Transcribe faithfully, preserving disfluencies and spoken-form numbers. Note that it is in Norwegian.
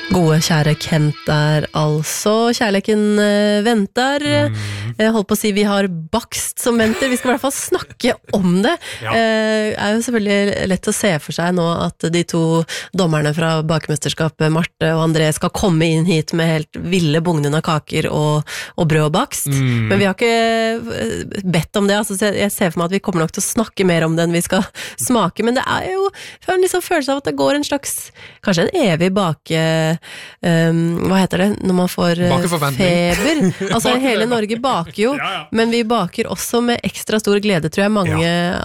Gode, kjære Kent der, altså. Kjærleken uh, venter. Mm. Jeg holdt på å si vi har bakst som venter. Vi skal i hvert fall snakke om det. Ja. Det uh, er jo selvfølgelig lett å se for seg nå at de to dommerne fra bakemesterskapet, Marte og André, skal komme inn hit med helt ville bugnende kaker og, og brød og bakst. Mm. Men vi har ikke bedt om det. Altså, jeg ser for meg at vi kommer nok til å snakke mer om det enn vi skal smake. Men det er jo jeg har en liksom følelse av at det går en slags, kanskje en evig bake... Um, hva heter det når man får uh, feber altså hele Norge baker jo ja, ja. Men vi baker også med ekstra stor glede tror jeg mange ja.